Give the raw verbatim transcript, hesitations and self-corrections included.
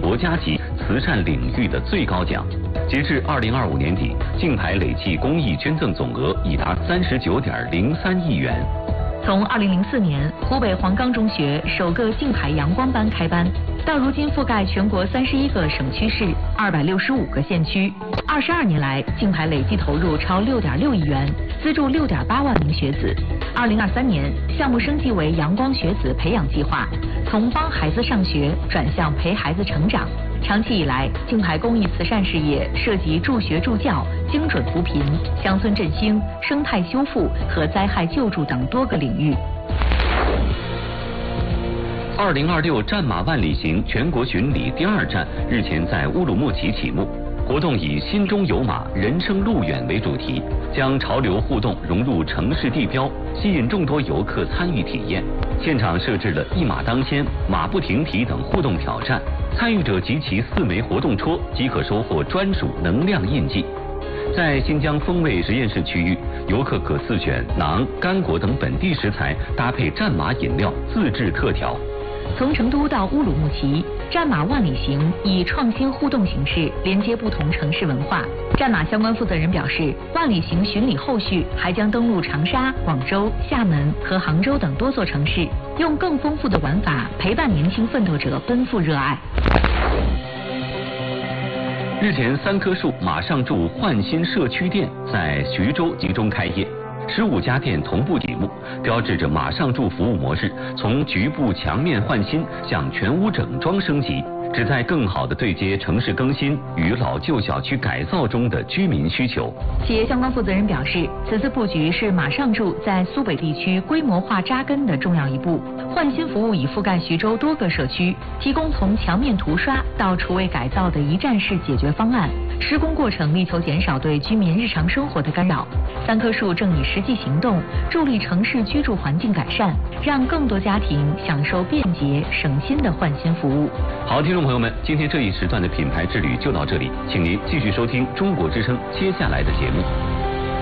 国家级慈善领域的最高奖。截至二零二五年底，竞牌累计公益捐赠总额已达三十九点零三亿元。 从二零零四年湖北黄冈中学首个竞牌阳光班开班，到如今覆盖全国三十一个省区市、二百六十五个县区，二十二年来，竞牌累计投入超六点六亿元，资助六点八万名学子。二零二三年，项目升级为阳光学子培养计划，从帮孩子上学转向陪孩子成长。长期以来，竞牌公益慈善事业涉及助学助教、精准扶贫、乡村振兴、生态修复和灾害救助等多个领域。 二零二六战马万里行全国巡礼第二站日前在乌鲁木齐启幕。活动以心中有马，人生路远为主题，将潮流互动融入城市地标，吸引众多游客参与体验。现场设置了一马当先、马不停蹄等互动挑战，参与者集齐四枚活动戳即可收获专属能量印记。在新疆风味实验室区域，游客可自选馕、干果等本地食材，搭配战马饮料自制特调。 从成都到乌鲁木齐，战马万里行以创新互动形式连接不同城市文化。战马相关负责人表示，万里行巡礼后续还将登陆长沙、广州、厦门和杭州等多座城市，用更丰富的玩法陪伴年轻奋斗者奔赴热爱。 日前，三棵树马上筑焕新社区店在徐州集中开业。十五家店同步启幕，标志着马上筑服务模式从局部墙面换新向全屋整装升级，旨在更好地对接城市更新与老旧小区改造中的居民需求。 企业相关负责人表示，此次布局是马上筑在苏北地区规模化扎根的重要一步。换新服务已覆盖徐州多个社区，提供从墙面涂刷到厨卫改造的一站式解决方案。施工过程力求减少对居民日常生活的干扰。三棵树正以实际行动助力城市居住环境改善，让更多家庭享受便捷省心的换新服务。 好，听众朋友们，今天这一时段的品牌之旅就到这里，请您继续收听中国之声接下来的节目。